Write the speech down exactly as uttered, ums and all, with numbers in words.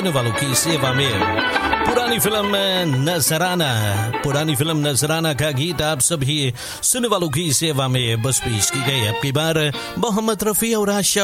सुनने वालों की सेवा में पुरानी फिल्म नजराना पुरानी फिल्म नजराना का गीत आप सभी सुनने वालों की सेवा में बस पेश की गई। अब की बार मोहम्मद रफी और आशा